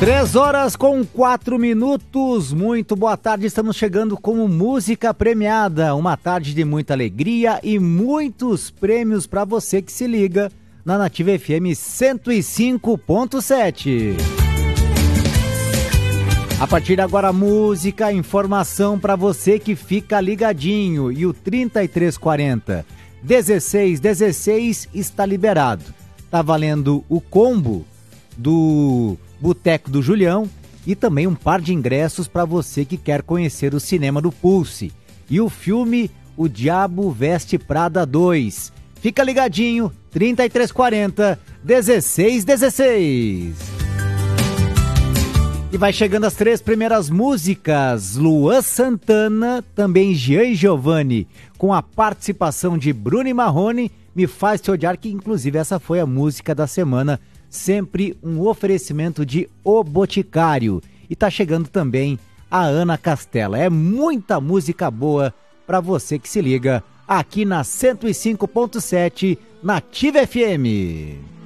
3h04, muito boa tarde, estamos chegando com música premiada, uma tarde de muita alegria e muitos prêmios para você que se liga na Nativa FM 105.7. A partir de agora, música, informação para você que fica ligadinho, e o 3340 1616 está liberado. Tá valendo o combo do Boteco do Julião e também um par de ingressos para você que quer conhecer o cinema do Pulse e o filme O Diabo Veste Prada 2. Fica ligadinho, 3340 1616. E vai chegando as 3 primeiras músicas. Luan Santana, também Jean Giovanni, com a participação de Bruno e Marrone, Me Faz Te Odiar, que inclusive essa foi a música da semana. Sempre um oferecimento de O Boticário. E tá chegando também a Ana Castela. É muita música boa para você que se liga aqui na 105.7 Nativa FM.